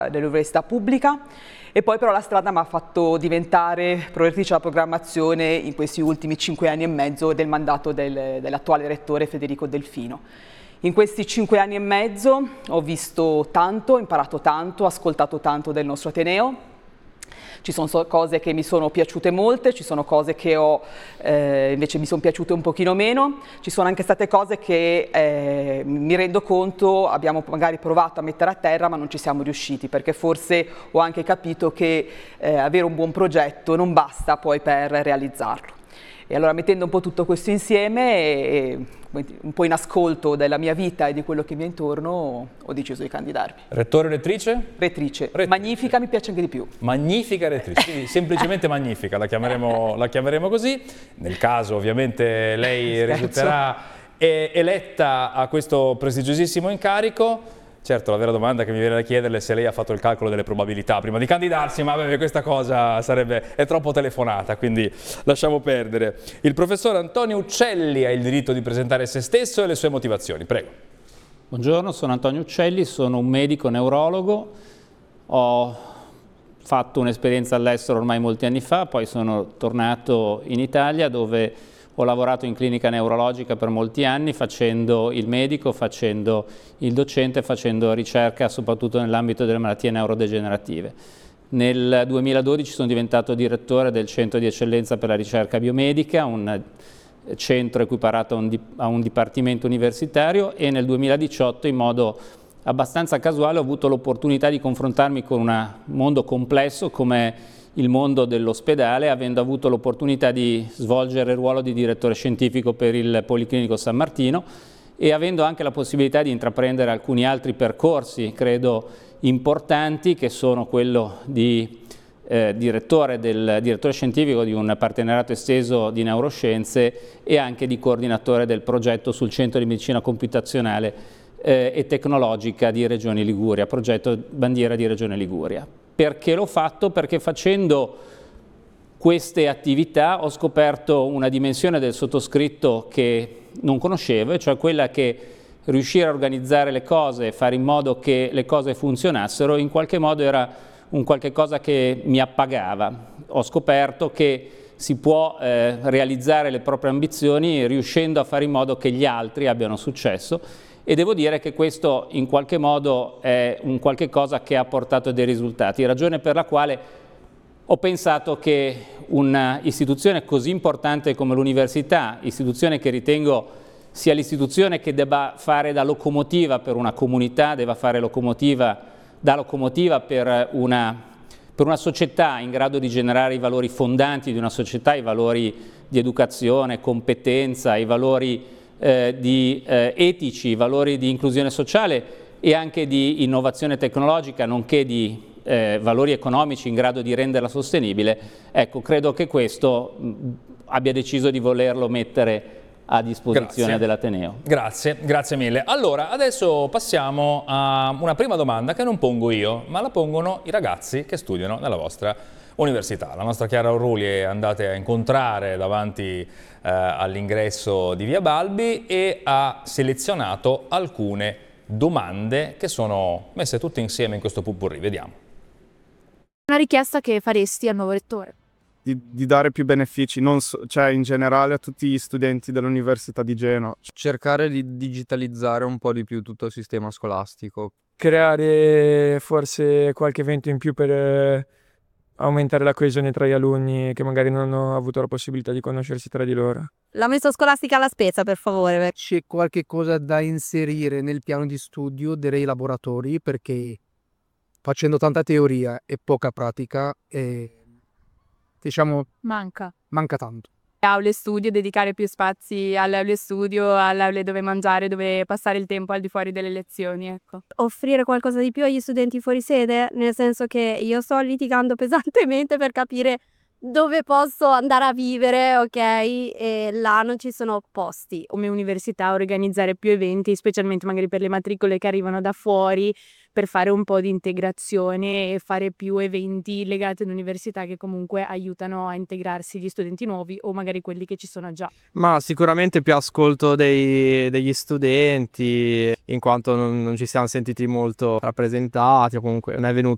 dell'università pubblica e poi però la strada mi ha fatto diventare prorettrice della programmazione in questi ultimi 5 anni e mezzo del mandato dell'attuale rettore Federico Delfino. In questi 5 anni e mezzo ho visto tanto, imparato tanto, ascoltato tanto del nostro Ateneo. Ci sono cose che mi sono piaciute molte, ci sono cose che invece mi sono piaciute un pochino meno, ci sono anche state cose che mi rendo conto abbiamo magari provato a mettere a terra ma non ci siamo riusciti, perché forse ho anche capito che avere un buon progetto non basta poi per realizzarlo. E allora mettendo un po' tutto questo insieme e un po' in ascolto della mia vita e di quello che mi è intorno, ho deciso di candidarmi. Rettore o rettrice? Rettrice. Magnifica, mi piace anche di più. Magnifica rettrice, quindi semplicemente magnifica, la chiameremo così. Nel caso ovviamente lei risulterà eletta a questo prestigiosissimo incarico. Certo, la vera domanda che mi viene da chiederle è se lei ha fatto il calcolo delle probabilità prima di candidarsi, ma questa cosa è troppo telefonata, quindi lasciamo perdere. Il professor Antonio Uccelli ha il diritto di presentare se stesso e le sue motivazioni, prego. Buongiorno, sono Antonio Uccelli, sono un medico neurologo, ho fatto un'esperienza all'estero ormai molti anni fa, poi sono tornato in Italia dove ho lavorato in clinica neurologica per molti anni facendo il medico, facendo il docente, facendo ricerca soprattutto nell'ambito delle malattie neurodegenerative. Nel 2012 sono diventato direttore del Centro di Eccellenza per la Ricerca Biomedica, un centro equiparato a un dipartimento universitario, e nel 2018 in modo abbastanza casuale ho avuto l'opportunità di confrontarmi con un mondo complesso come il mondo dell'ospedale, avendo avuto l'opportunità di svolgere il ruolo di direttore scientifico per il Policlinico San Martino e avendo anche la possibilità di intraprendere alcuni altri percorsi, credo importanti, che sono quello di direttore scientifico di un partenariato esteso di neuroscienze e anche di coordinatore del progetto sul Centro di Medicina Computazionale e Tecnologica di Regione Liguria, progetto bandiera di Regione Liguria. Perché l'ho fatto? Perché facendo queste attività ho scoperto una dimensione del sottoscritto che non conoscevo, cioè quella che riuscire a organizzare le cose e fare in modo che le cose funzionassero in qualche modo era un qualche cosa che mi appagava. Ho scoperto che si può realizzare le proprie ambizioni riuscendo a fare in modo che gli altri abbiano successo, e devo dire che questo in qualche modo è un qualche cosa che ha portato dei risultati, ragione per la quale ho pensato che un'istituzione così importante come l'università, istituzione che ritengo sia l'istituzione che debba fare da locomotiva per una comunità, debba fare da locomotiva per una società in grado di generare i valori fondanti di una società, i valori di educazione, competenza, i valori etici, i valori di inclusione sociale e anche di innovazione tecnologica, nonché di valori economici in grado di renderla sostenibile. Ecco, credo che questo abbia deciso di volerlo mettere a disposizione dell'Ateneo. Grazie mille. Allora, adesso passiamo a una prima domanda che non pongo io, ma la pongono i ragazzi che studiano nella vostra università. La nostra Chiara Orruli è andata a incontrare davanti all'ingresso di Via Balbi e ha selezionato alcune domande che sono messe tutte insieme in questo pot-pourri. Vediamo. Una richiesta che faresti al nuovo rettore? Di dare più benefici, cioè in generale a tutti gli studenti dell'Università di Genova. Cercare di digitalizzare un po' di più tutto il sistema scolastico. Creare forse qualche evento in più per aumentare la coesione tra gli alunni che magari non hanno avuto la possibilità di conoscersi tra di loro. La messa scolastica alla spesa, per favore. C'è qualche cosa da inserire nel piano di studio dei laboratori, perché facendo tanta teoria e poca pratica, diciamo, manca tanto. Aule studio, dedicare più spazi alle aule studio, alle aule dove mangiare, dove passare il tempo al di fuori delle lezioni, ecco. Offrire qualcosa di più agli studenti fuori sede, nel senso che io sto litigando pesantemente per capire dove posso andare a vivere, ok? E là non ci sono posti. Come università organizzare più eventi, specialmente magari per le matricole che arrivano da fuori, per fare un po' di integrazione e fare più eventi legati all'università che comunque aiutano a integrarsi gli studenti nuovi o magari quelli che ci sono già. Ma sicuramente più ascolto degli studenti, in quanto non ci siamo sentiti molto rappresentati, o comunque non è venuto